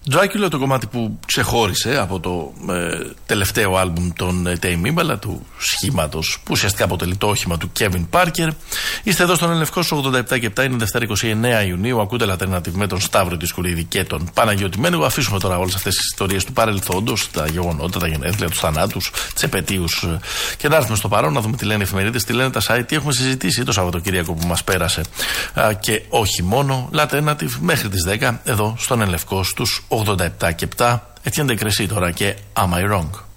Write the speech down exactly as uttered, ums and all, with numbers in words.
Dracula, το κομμάτι που ξεχώρισε από το ε, τελευταίο άλμπουμ των ε, Tame Impala, του σχήματος που ουσιαστικά αποτελεί το όχημα του Kevin Parker. Είστε εδώ στον Ελευκό στους ογδόντα επτά και επτά, είναι Δευτέρα είκοσι εννέα Ιουνίου. Ακούτε Alternative με τον Σταύρο Τισκουρίδη και τον Παναγιώτη Μένεγο. Αφήσουμε τώρα όλες αυτές τις ιστορίες του παρελθόντος, τα γεγονότα, τα γενέθλια, τους θανάτους, τις επετείους και να έρθουμε στο παρόν να δούμε τι λένε οι εφημερίδες, τι λένε τα site, τι έχουμε συζητήσει το Σαββατοκύριακο που μας πέρασε. Α, και όχι μόνο. Alternative μέχρι τις δέκα εδώ στον Ελευκό στους ογδόντα επτά και επτά. Etienne de Crécy τώρα και Am I Wrong?